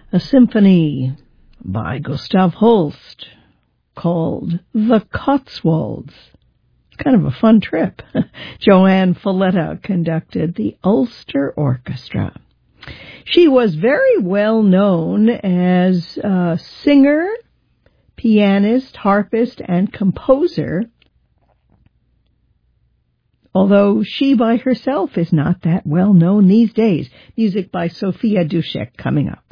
a symphony by Gustav Holst called The Cotswolds. Kind of a fun trip. Joanne Folletta conducted the Ulster Orchestra. She was very well known as a singer, pianist, harpist, and composer, although she by herself is not that well known these days. Music by Sophia Dushek coming up.